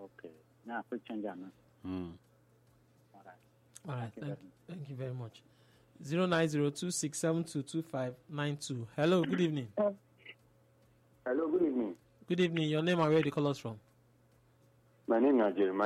Okay. Now, quick change now. All right. All right. Thank you very much. 09026722592. Hello. Good evening. Hello, good evening. Good evening. Your name and where you call us from? My name is Jeremiah.